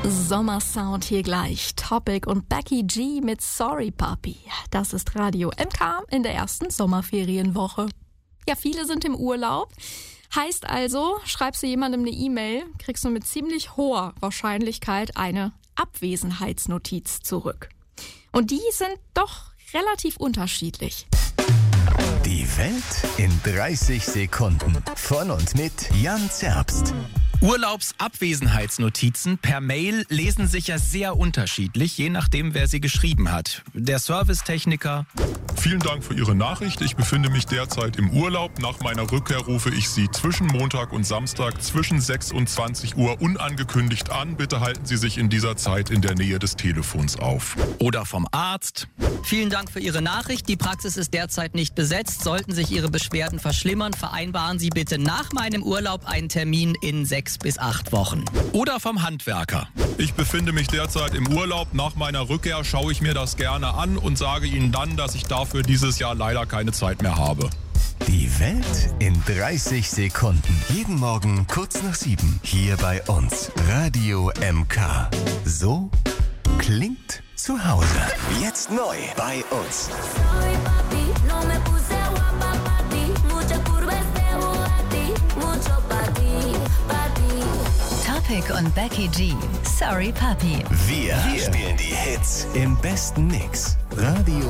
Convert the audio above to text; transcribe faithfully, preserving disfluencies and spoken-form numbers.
Sommersound hier gleich. Topic und Becky G mit Sorry Puppy. Das ist Radio M K in der ersten Sommerferienwoche. Ja, viele sind im Urlaub. Heißt also, schreibst du jemandem eine E-Mail, kriegst du mit ziemlich hoher Wahrscheinlichkeit eine Abwesenheitsnotiz zurück. Und die sind doch relativ unterschiedlich. Die Welt in dreißig Sekunden. Von und mit Jan Zerbst. Urlaubsabwesenheitsnotizen per Mail lesen sich ja sehr unterschiedlich, je nachdem, wer sie geschrieben hat. Der Servicetechniker: Vielen Dank für Ihre Nachricht. Ich befinde mich derzeit im Urlaub. Nach meiner Rückkehr rufe ich Sie zwischen Montag und Samstag zwischen sechs und zwanzig Uhr unangekündigt an. Bitte halten Sie sich in dieser Zeit in der Nähe des Telefons auf. Oder vom Arzt: Vielen Dank für Ihre Nachricht. Die Praxis ist derzeit nicht besetzt. Sollten sich Ihre Beschwerden verschlimmern, vereinbaren Sie bitte nach meinem Urlaub einen Termin in sechs bis acht Wochen. Oder vom Handwerker: Ich befinde mich derzeit im Urlaub. Nach meiner Rückkehr schaue ich mir das gerne an und sage Ihnen dann, dass ich dafür dieses Jahr leider keine Zeit mehr habe. Die Welt in dreißig Sekunden. Jeden Morgen kurz nach sieben. Hier bei uns. Radio M K. So klingt zu Hause. Jetzt neu bei uns. Topic und Becky G. Sorry Puppy. Wir, Wir spielen die Hits im besten Mix. Radio